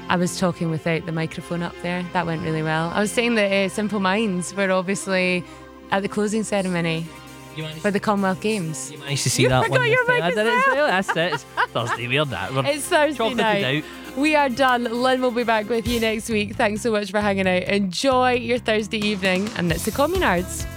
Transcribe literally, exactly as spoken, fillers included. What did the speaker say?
I was talking without the microphone up there. That went really well. I was saying that uh, Simple Minds were obviously at the closing ceremony for the Commonwealth Games. You managed to see You that forgot one. your mic I as did it as well. well. That's it. It's Thursday. We're that. We're It's Thursday chocolated night. out. We are done. Lynn will be back with you next week. Thanks so much for hanging out. Enjoy your Thursday evening, and it's the Communards.